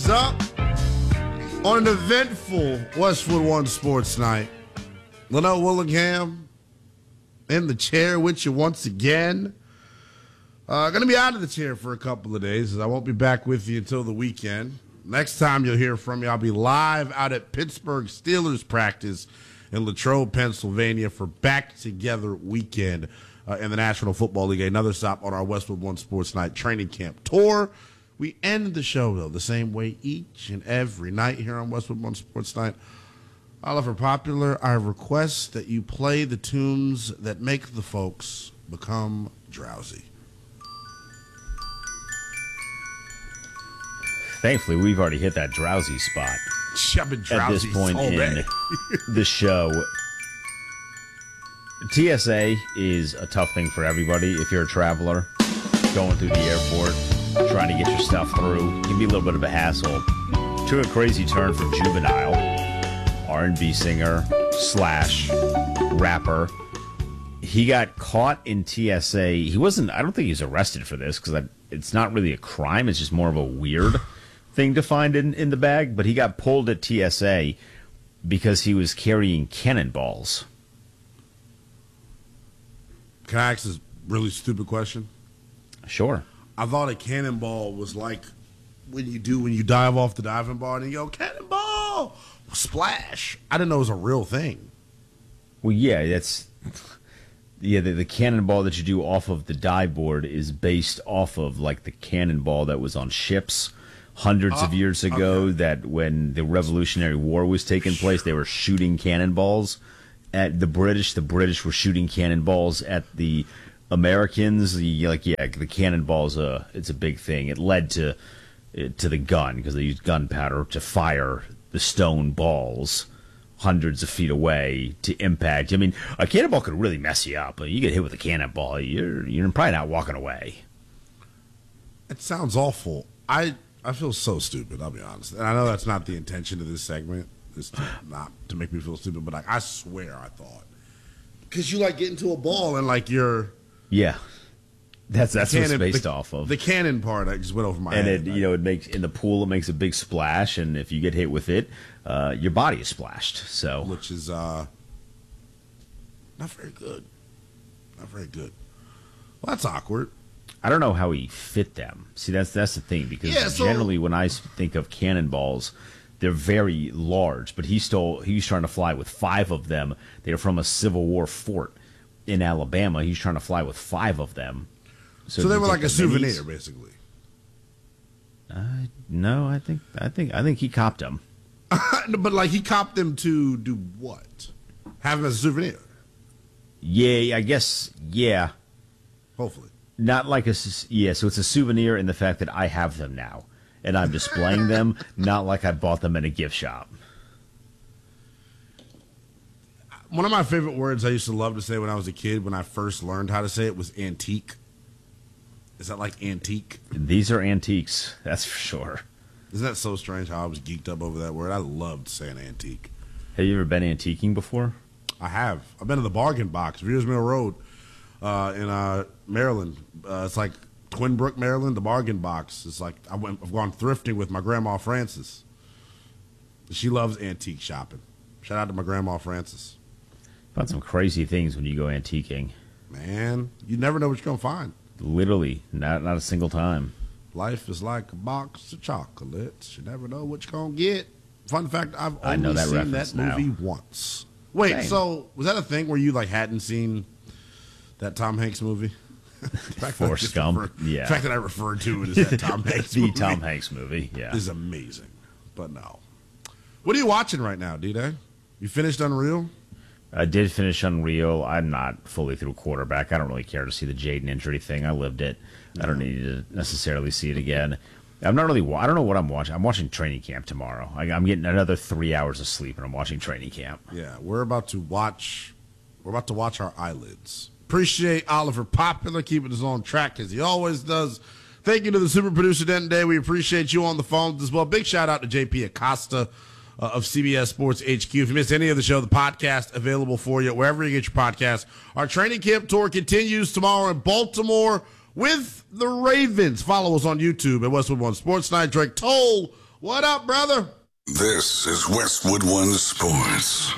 things up on an eventful Westwood One Sports Night. Linnell Willingham in the chair with you once again. Going to be out of the chair for a couple of days, as I won't be back with you until the weekend. Next time you'll hear from me, I'll be live out at Pittsburgh Steelers practice in Latrobe, Pennsylvania for Back Together Weekend in the National Football League. Another stop on our Westwood One Sports Night training camp tour. We end the show, though, the same way each and every night here on Westwood One Sports Night. Oliver Popular, I request that you play the tunes that make the folks become drowsy. Thankfully, we've already hit that drowsy spot. I've been drowsy at this point already. in the show. TSA is a tough thing for everybody. If you're a traveler going through the airport, trying to get your stuff through, it can be a little bit of a hassle. Took a crazy turn for Juvenile, R&B singer / rapper. He got caught in TSA. He wasn't, I don't think he was arrested for this because it's not really a crime. It's just more of a weird thing to find in the bag. But he got pulled at TSA because he was carrying cannonballs. Can I ask this really stupid question? Sure. I thought a cannonball was like when you dive off the diving board and you go, cannonball, splash. I didn't know it was a real thing. Well, yeah, the cannonball that you do off of the dive board is based off of like the cannonball that was on ships hundreds of years ago. Okay. That when the Revolutionary War was taking place, they were shooting cannonballs at the British. The British were shooting cannonballs at the Americans. The cannonballs, it's a big thing. It led to the gun because they used gunpowder to fire the stone balls hundreds of feet away to impact. I mean, a cannonball could really mess you up. You get hit with a cannonball, you're probably not walking away. It sounds awful. I feel so stupid, I'll be honest. And I know that's not the intention of this segment. It's not to make me feel stupid, but I swear I thought. Because you get into a ball and you're... Yeah. That's what it's based off of. The cannon part I just went over my head. And it makes in the pool, it makes a big splash, and if you get hit with it, your body is splashed. So, which is not very good. Not very good. Well, that's awkward. I don't know how he fit them. See, that's the thing, because generally when I think of cannonballs, they're very large. But he was trying to fly with 5 of them. They were from a Civil War fort in Alabama. He's trying to fly with 5 of them. So they were like a souvenir, basically. No, I think he copped them. But he copped them to do what? Have them as a souvenir? Yeah, I guess. Yeah. Hopefully. Not like so it's a souvenir in the fact that I have them now and I'm displaying them, not like I bought them in a gift shop. One of my favorite words I used to love to say when I was a kid, when I first learned how to say it, was antique. Is that like antique? These are antiques, that's for sure. Isn't that so strange how I was geeked up over that word? I loved saying antique. Have you ever been antiquing before? I have. I've been to the Bargain Box, Rears Mill Road in Maryland. It's like Twin Brook, Maryland, the Bargain Box. It's like I've gone thrifting with my grandma Frances. She loves antique shopping. Shout out to my grandma Frances. Found some crazy things when you go antiquing. Man, you never know what you're going to find. Literally, not a single time. Life is like a box of chocolates. You never know what you're going to get. Fun fact, I've only seen that movie once. Wait, Same. So was that a thing where you hadn't seen that Tom Hanks movie? Forrest Gump, yeah. The fact that I referred to it as that Tom Hanks movie. The Tom Hanks movie, yeah. Is amazing. But no. What are you watching right now, D-Day? You finished Unreal? I did finish Unreal. I'm not fully through Quarterback. I don't really care to see the Jaden injury thing. I lived it. I don't need to necessarily see it again. I'm not really. I don't know what I'm watching. I'm watching Training Camp tomorrow. I'm getting another 3 hours of sleep, and I'm watching Training Camp. Yeah, we're about to watch our eyelids. Appreciate Oliver Popular keeping us on track as he always does. Thank you to the super producer Denton Day. We appreciate you on the phones as well. Big shout out to JP Acosta of CBS Sports HQ. If you missed any of the show, the podcast available for you wherever you get your podcasts. Our training camp tour continues tomorrow in Baltimore with the Ravens. Follow us on YouTube at Westwood One Sports Night. Drake Toll What up, brother? This is Westwood One Sports.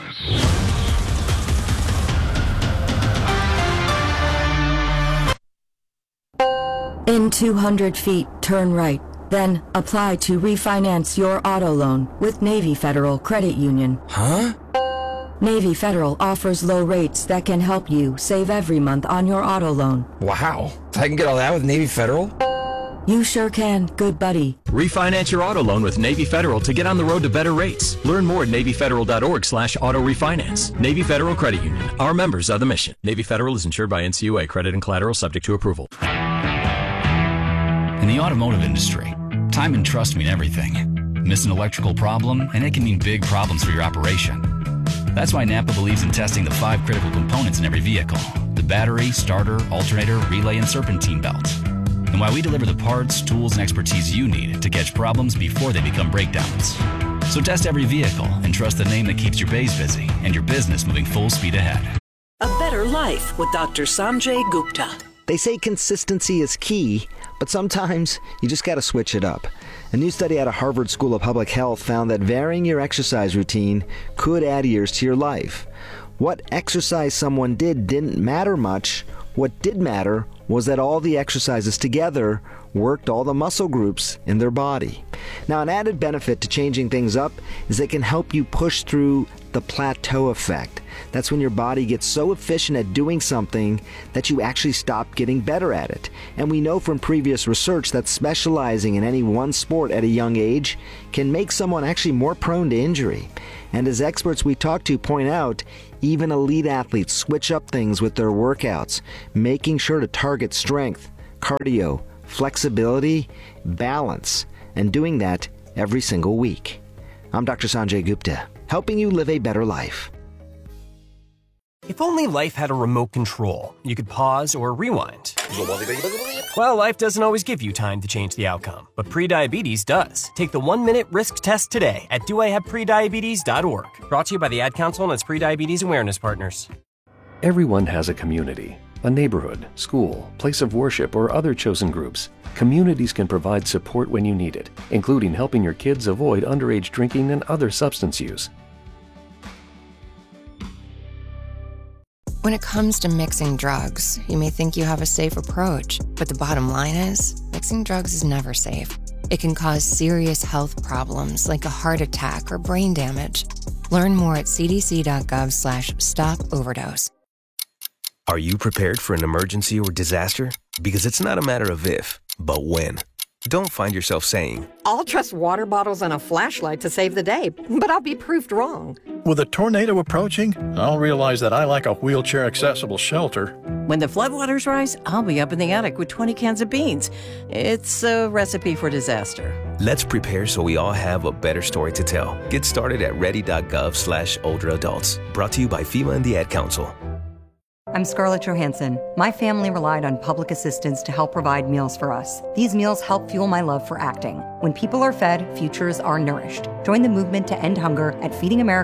In 200 feet, turn right. Then apply to refinance your auto loan with Navy Federal Credit Union. Huh? Navy Federal offers low rates that can help you save every month on your auto loan. Wow. I can get all that with Navy Federal? You sure can, good buddy. Refinance your auto loan with Navy Federal to get on the road to better rates. Learn more at NavyFederal.org/auto refinance. Navy Federal Credit Union. Our members are the mission. Navy Federal is insured by NCUA. Credit and collateral subject to approval. In the automotive industry, time and trust mean everything. Miss an electrical problem, and it can mean big problems for your operation. That's why Napa believes in testing the 5 critical components in every vehicle: the battery, starter, alternator, relay, and serpentine belt. And why we deliver the parts, tools, and expertise you need to catch problems before they become breakdowns. So test every vehicle and trust the name that keeps your bays busy and your business moving full speed ahead. A better life with Dr. Sanjay Gupta. They say consistency is key, but sometimes you just got to switch it up. A new study out of Harvard School of Public Health found that varying your exercise routine could add years to your life. What exercise someone did didn't matter much. What did matter was that all the exercises together worked all the muscle groups in their body. Now, an added benefit to changing things up is it can help you push through the plateau effect. That's when your body gets so efficient at doing something that you actually stop getting better at it. And we know from previous research that specializing in any one sport at a young age can make someone actually more prone to injury. And as experts we talk to point out, even elite athletes switch up things with their workouts, making sure to target strength, cardio, flexibility, balance, and doing that every single week. I'm Dr. Sanjay Gupta, helping you live a better life. If only life had a remote control, you could pause or rewind. Well, life doesn't always give you time to change the outcome, but prediabetes does. Take the 1-minute risk test today at doihaveprediabetes.org. Brought to you by the Ad Council and its prediabetes awareness partners. Everyone has a community, a neighborhood, school, place of worship, or other chosen groups. Communities can provide support when you need it, including helping your kids avoid underage drinking and other substance use. When it comes to mixing drugs, you may think you have a safe approach, but the bottom line is, mixing drugs is never safe. It can cause serious health problems like a heart attack or brain damage. Learn more at cdc.gov/stop-overdose. Are you prepared for an emergency or disaster? Because it's not a matter of if, but when. Don't find yourself saying, I'll trust water bottles and a flashlight to save the day, but I'll be proved wrong. With a tornado approaching, I'll realize that I lack a wheelchair-accessible shelter. When the floodwaters rise, I'll be up in the attic with 20 cans of beans. It's a recipe for disaster. Let's prepare so we all have a better story to tell. Get started at ready.gov/older adults. Brought to you by FEMA and the Ad Council. I'm Scarlett Johansson. My family relied on public assistance to help provide meals for us. These meals help fuel my love for acting. When people are fed, futures are nourished. Join the movement to end hunger at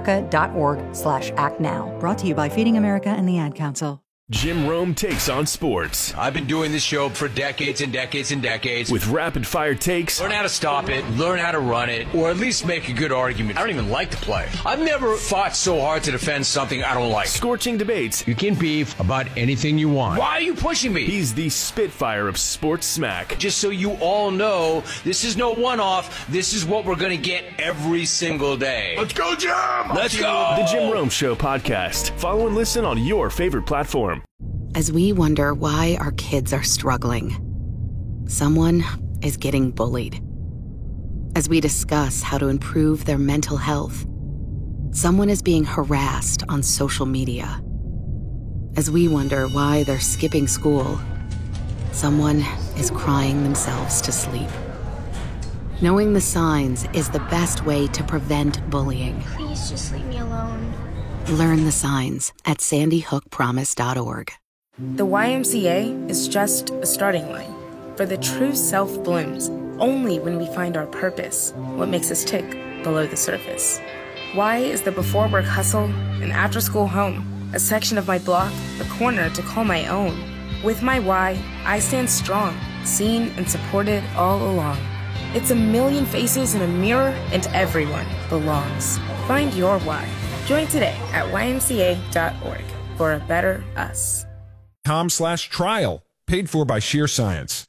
feedingamerica.org/actnow. Brought to you by Feeding America and the Ad Council. Jim Rome takes on sports. I've been doing this show for decades and decades and decades. With rapid-fire takes. Learn how to stop it, learn how to run it, or at least make a good argument. I don't even like the play. I've never fought so hard to defend something I don't like. Scorching debates. You can beef about anything you want. Why are you pushing me? He's the Spitfire of sports smack. Just so you all know, this is no one-off. This is what we're going to get every single day. Let's go, Jim! Let's go! The Jim Rome Show podcast. Follow and listen on your favorite platform. As we wonder why our kids are struggling, someone is getting bullied. As we discuss how to improve their mental health, someone is being harassed on social media. As we wonder why they're skipping school, someone is crying themselves to sleep. Knowing the signs is the best way to prevent bullying. Please just leave me alone. Learn the signs at sandyhookpromise.org. The YMCA is just a starting line, for the true self blooms only when we find our purpose, what makes us tick below the surface. Y is the before work hustle, an after school home, a section of my block, a corner to call my own. With my Y, I stand strong, seen and supported all along. It's a million faces in a mirror, and everyone belongs. Find your why. Join today at ymca.org for a better us. .com/trial, paid for by Sheer Science.